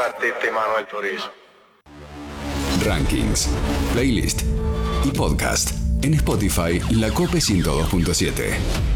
artista y Manuel Turizo. Rankings, playlist y podcast en Spotify La Cope 102.7.